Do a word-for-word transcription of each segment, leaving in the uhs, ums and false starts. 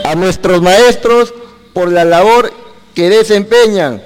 a nuestros maestros por la labor que desempeñan,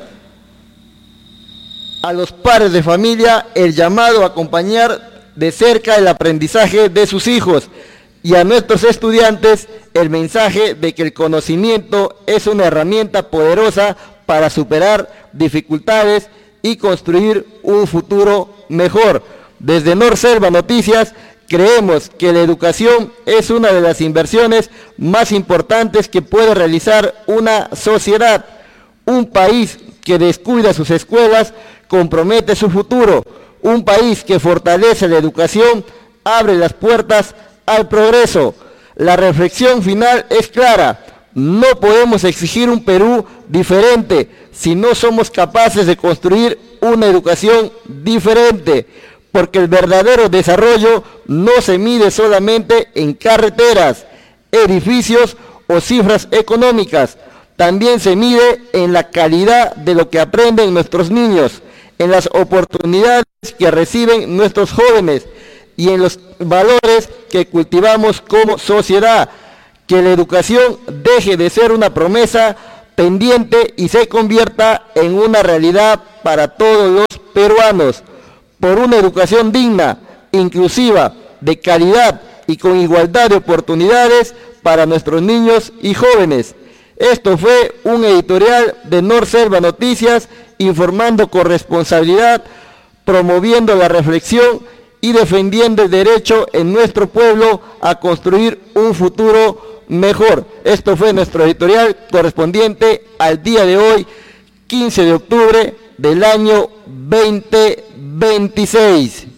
a los padres de familia el llamado a acompañar de cerca el aprendizaje de sus hijos y a nuestros estudiantes el mensaje de que el conocimiento es una herramienta poderosa para superar dificultades y construir un futuro mejor. Desde Norselva Noticias creemos que la educación es una de las inversiones más importantes que puede realizar una sociedad. Un país que descuida sus escuelas compromete su futuro. Un país que fortalece la educación abre las puertas al progreso. La reflexión final es clara. No podemos exigir un Perú diferente si no somos capaces de construir una educación diferente, porque el verdadero desarrollo no se mide solamente en carreteras, edificios o cifras económicas. También se mide en la calidad de lo que aprenden nuestros niños, en las oportunidades que reciben nuestros jóvenes y en los valores que cultivamos como sociedad. Que la educación deje de ser una promesa pendiente y se convierta en una realidad para todos los peruanos. Por una educación digna, inclusiva, de calidad y con igualdad de oportunidades para nuestros niños y jóvenes. Esto fue un editorial de Norselva Noticias, informando con responsabilidad, promoviendo la reflexión y defendiendo el derecho en nuestro pueblo a construir un futuro mejor. Esto fue nuestro editorial correspondiente al día de hoy, quince de octubre del año veinte veintiséis.